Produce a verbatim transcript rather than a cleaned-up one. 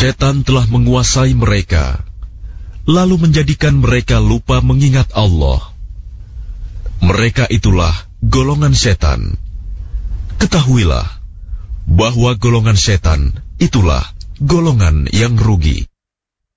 Setan telah menguasai mereka, lalu menjadikan mereka lupa mengingat Allah. Mereka itulah golongan setan. Ketahuilah bahwa golongan setan itulah golongan yang rugi.